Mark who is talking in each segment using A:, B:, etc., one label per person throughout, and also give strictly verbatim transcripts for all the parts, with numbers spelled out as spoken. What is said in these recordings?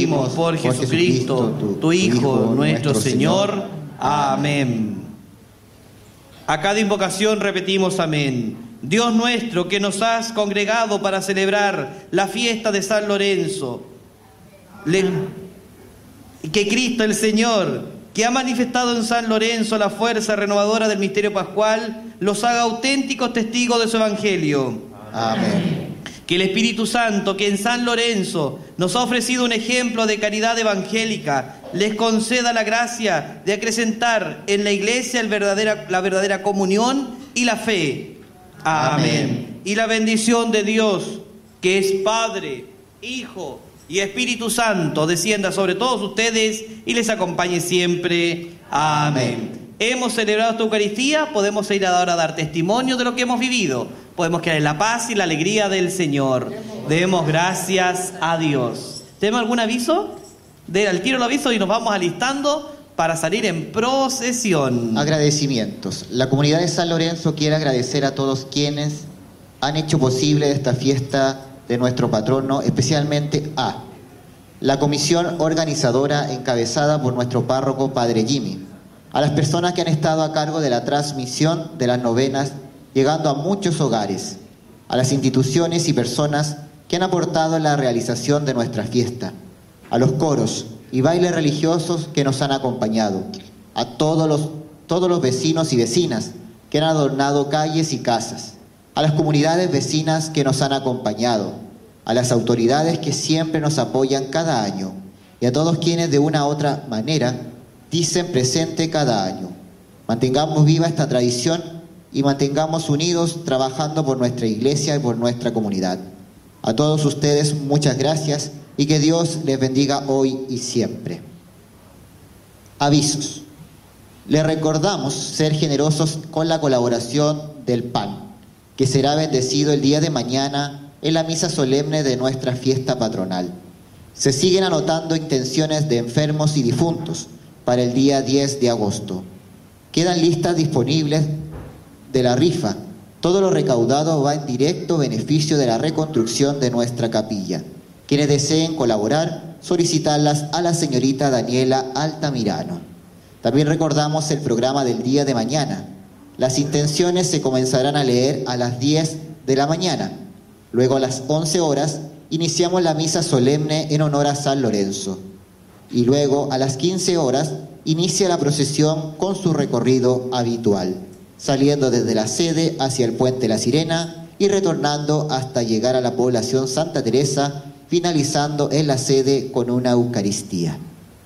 A: pedimos por Jesucristo, tu, tu Hijo, Hijo nuestro, nuestro Señor. Señor. Amén. A cada invocación repetimos amén. Dios nuestro, que nos has congregado para celebrar la fiesta de San Lorenzo, le, que Cristo el Señor, que ha manifestado en San Lorenzo la fuerza renovadora del misterio pascual, los haga auténticos testigos de su evangelio.
B: Amén.
A: Que el Espíritu Santo, que en San Lorenzo nos ha ofrecido un ejemplo de caridad evangélica, les conceda la gracia de acrecentar en la Iglesia el verdadera, la verdadera comunión y la fe. Amén. Amén. Y la bendición de Dios, que es Padre, Hijo y Espíritu Santo, descienda sobre todos ustedes y les acompañe siempre. Amén. Amén. Hemos celebrado esta Eucaristía, podemos ir ahora a dar testimonio de lo que hemos vivido. Podemos quedar en la paz y la alegría del Señor. Demos gracias a Dios. ¿Tenemos algún aviso? De al tiro el aviso y nos vamos alistando para salir en procesión.
B: Agradecimientos. La comunidad de San Lorenzo quiere agradecer a todos quienes han hecho posible esta fiesta de nuestro patrono, especialmente a la comisión organizadora encabezada por nuestro párroco Padre Jimmy, a las personas que han estado a cargo de la transmisión de las novenas, llegando a muchos hogares, a las instituciones y personas que han aportado en la realización de nuestra fiesta, a los coros y bailes religiosos que nos han acompañado, a todos los, todos los vecinos y vecinas que han adornado calles y casas, a las comunidades vecinas que nos han acompañado, a las autoridades que siempre nos apoyan cada año y a todos quienes de una u otra manera dicen presente cada año. Mantengamos viva esta tradición y mantengamos unidos trabajando por nuestra iglesia y por nuestra comunidad. A todos ustedes muchas gracias y que Dios les bendiga hoy y siempre. Avisos. Les recordamos ser generosos con la colaboración del pan, que será bendecido el día de mañana en la misa solemne de nuestra fiesta patronal. Se siguen anotando intenciones de enfermos y difuntos para el día diez de agosto. Quedan listas disponibles de la rifa. Todo lo recaudado va en directo beneficio de la reconstrucción de nuestra capilla. Quienes deseen colaborar, solicitarlas a la señorita Daniela Altamirano. También recordamos el programa del día de mañana. Las intenciones se comenzarán a leer a las diez de la mañana. Luego a las once horas iniciamos la misa solemne en honor a San Lorenzo. Y luego a las quince horas inicia la procesión con su recorrido habitual, saliendo desde la sede hacia el Puente La Sirena y retornando hasta llegar a la población Santa Teresa, finalizando en la sede con una Eucaristía.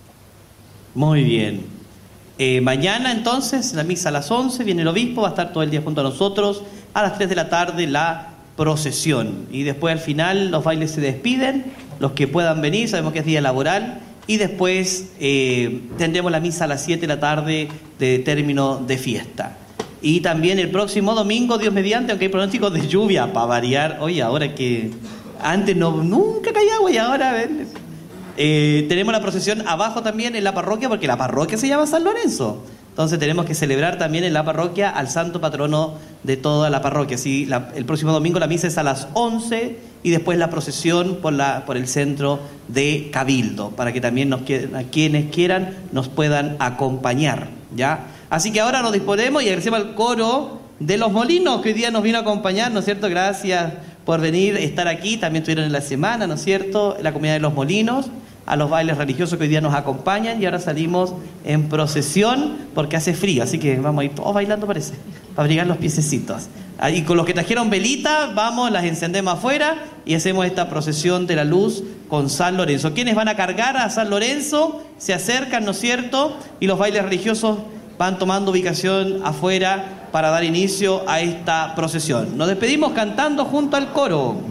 A: Muy bien. Eh, mañana entonces, la misa a las once, viene el obispo, va a estar todo el día junto a nosotros. A las tres de la tarde la procesión. Y después al final los bailes se despiden, los que puedan venir, sabemos que es día laboral. Y después eh, tendremos la misa a las siete de la tarde de término de fiesta. Y también el próximo domingo, Dios mediante, aunque hay pronósticos de lluvia, para variar. Oye, ahora que antes no, nunca caía agua y ahora ven. Eh, tenemos la procesión abajo también en la parroquia, porque la parroquia se llama San Lorenzo. Entonces tenemos que celebrar también en la parroquia al santo patrono de toda la parroquia. Así, la, el próximo domingo la misa es a las once y después la procesión por, la, por el centro de Cabildo, para que también nos, a quienes quieran nos puedan acompañar, ¿ya? Así que ahora nos disponemos y agradecemos al coro de Los Molinos, que hoy día nos vino a acompañar, ¿no es cierto? Gracias por venir, estar aquí. También estuvieron en la semana, ¿no es cierto?, la comunidad de Los Molinos, a los bailes religiosos que hoy día nos acompañan, y ahora salimos en procesión porque hace frío, así que vamos a ir todos bailando, parece, para abrigar los piececitos. Y con los que trajeron velitas, vamos, las encendemos afuera y hacemos esta procesión de la luz con San Lorenzo. ¿Quiénes van a cargar a San Lorenzo? Se acercan, ¿no es cierto?, y los bailes religiosos van tomando ubicación afuera para dar inicio a esta procesión. Nos despedimos cantando junto al coro.